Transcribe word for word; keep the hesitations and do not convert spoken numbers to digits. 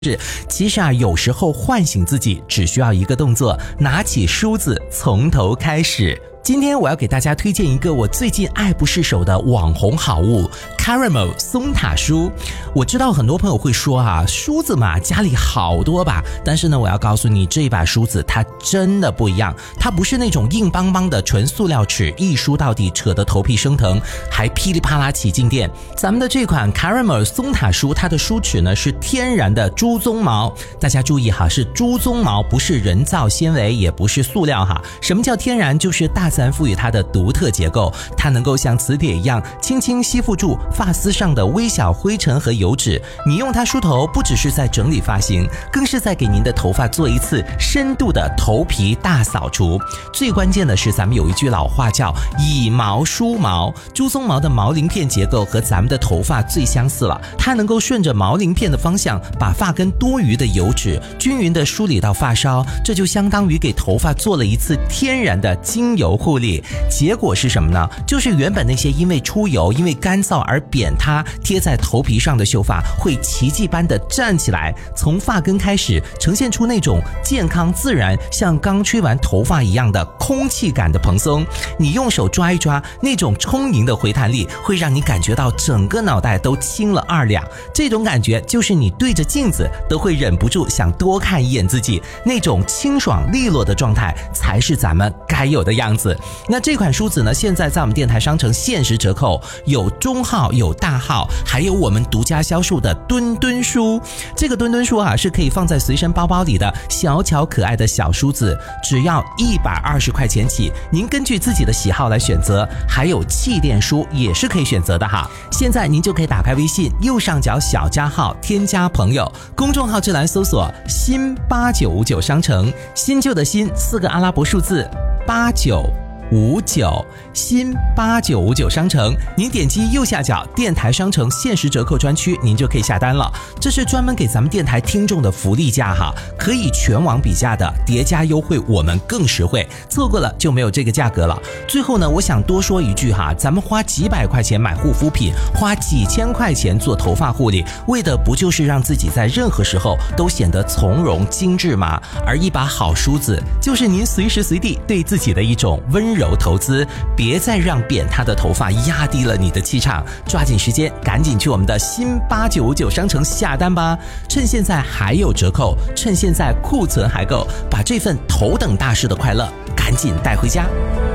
是，其实啊，有时候唤醒自己只需要一个动作，拿起梳子，从头开始。今天我要给大家推荐一个我最近爱不释手的网红好物 Caramel 松塔梳。我知道很多朋友会说啊，梳子嘛，家里好多把，但是呢，我要告诉你，这一把梳子它真的不一样，它不是那种硬邦邦的纯塑料齿，一梳到底扯得头皮生疼，还噼里啪啦起静电。咱们的这款 Caramel 松塔梳，它的梳齿呢是天然的猪鬃毛，大家注意哈，是猪鬃毛，不是人造纤维，也不是塑料哈。什么叫天然？就是大自然赋予它的独特结构，它能够像磁铁一样轻轻吸附住发丝上的微小灰尘和油脂。你用它梳头，不只是在整理发型，更是在给您的头发做一次深度的头皮大扫除。最关键的是，咱们有一句老话叫以毛梳毛，猪鬃毛的毛鳞片结构和咱们的头发最相似了，它能够顺着毛鳞片的方向，把发根多余的油脂均匀地梳理到发梢，这就相当于给头发做了一次天然的精油护理。结果是什么呢？就是原本那些因为出油、因为干燥而扁塌贴在头皮上的秀发，会奇迹般的站起来，从发根开始呈现出那种健康自然，像刚吹完头发一样的空气感的蓬松。你用手抓一抓，那种充盈的回弹力会让你感觉到整个脑袋都轻了二两。这种感觉就是你对着镜子都会忍不住想多看一眼自己，那种清爽利落的状态才是咱们该有的样子。那这款梳子呢，现在在我们电台商城限时折扣，有中号有大号，还有我们独家销售的墩墩梳。这个墩墩梳啊，是可以放在随身包包里的小巧可爱的小梳子，只要一百二十块钱起，您根据自己的喜好来选择。还有气垫梳也是可以选择的哈。现在您就可以打开微信右上角小加号，添加朋友，公众号之栏搜索新八九五九商城，新旧的新四个阿拉伯数字八九五九，新八九五九商城，您点击右下角电台商城限时折扣专区，您就可以下单了。这是专门给咱们电台听众的福利价哈，可以全网比价的，叠加优惠我们更实惠，错过了就没有这个价格了。最后呢，我想多说一句哈，咱们花几百块钱买护肤品，花几千块钱做头发护理，为的不就是让自己在任何时候都显得从容精致吗？而一把好梳子，就是您随时随地对自己的一种温柔柔投资，别再让扁塌的头发压低了你的气场，抓紧时间，赶紧去我们的新八九五九商城下单吧！趁现在还有折扣，趁现在库存还够，把这份头等大事的快乐赶紧带回家。